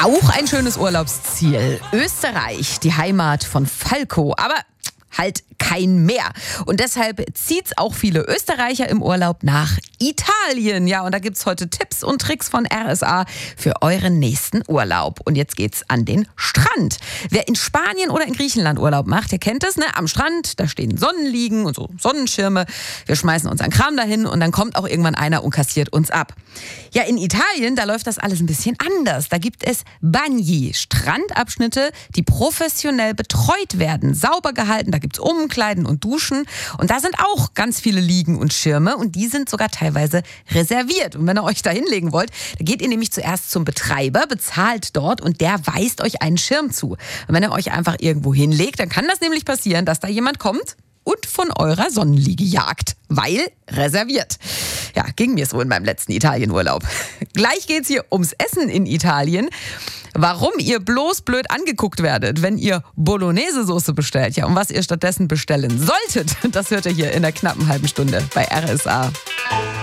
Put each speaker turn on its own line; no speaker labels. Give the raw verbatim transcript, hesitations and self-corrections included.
Auch ein schönes Urlaubsziel. Österreich, die Heimat von Falco. Aber halt kein Meer. Und deshalb zieht's auch viele Österreicher im Urlaub nach Italien. Ja, und da gibt's heute Tipps und Tricks von R S A für euren nächsten Urlaub. Und jetzt geht's an den Strand. Wer in Spanien oder in Griechenland Urlaub macht, der kennt es, ne? Am Strand, da stehen Sonnenliegen und so Sonnenschirme. Wir schmeißen unseren Kram dahin und dann kommt auch irgendwann einer und kassiert uns ab. Ja, in Italien, da läuft das alles ein bisschen anders. Da gibt es Bagni, Strandabschnitte, die professionell betreut werden, sauber gehalten. Da gibt's Umkleiden und Duschen. Und da sind auch ganz viele Liegen und Schirme und die sind sogar teilweise reserviert. Und wenn ihr euch da hinlegen wollt, dann geht ihr nämlich zuerst zum Betreiber, bezahlt dort und der weist euch einen Schirm zu. Und wenn ihr euch einfach irgendwo hinlegt, dann kann das nämlich passieren, dass da jemand kommt und von eurer Sonnenliege jagt, weil reserviert. Ja, ging mir so in meinem letzten Italienurlaub. Gleich geht's hier ums Essen in Italien. Warum ihr bloß blöd angeguckt werdet, wenn ihr Bolognese-Soße bestellt. Ja, und was ihr stattdessen bestellen solltet, das hört ihr hier in der knappen halben Stunde bei R S A.